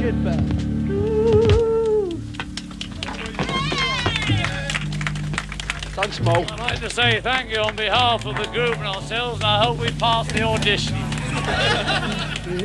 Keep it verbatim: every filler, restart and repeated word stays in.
get back. Thanks, Mo. I'd like to say thank you on behalf of the group and ourselves, and I hope we pass the audition.